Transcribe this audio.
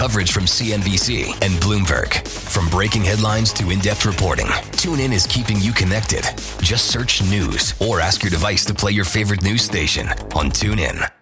Coverage from CNBC and Bloomberg. From breaking headlines to in-depth reporting, TuneIn is keeping you connected. Just search news or ask your device to play your favorite news station on TuneIn.